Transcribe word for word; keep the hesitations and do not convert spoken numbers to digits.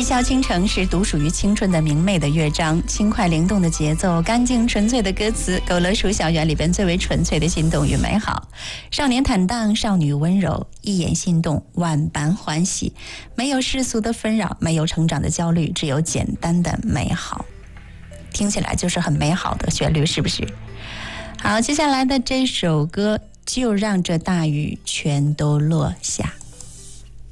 笑倾城是独属于青春的明媚的乐章，轻快灵动的节奏，干净纯粹的歌词，勾勒出校园里边最为纯粹的心动与美好。少年坦荡，少女温柔，一眼心动，万般欢喜。没有世俗的纷扰，没有成长的焦虑，只有简单的美好。听起来就是很美好的旋律，是不是？好，接下来的这首歌就让这大雨全都落下。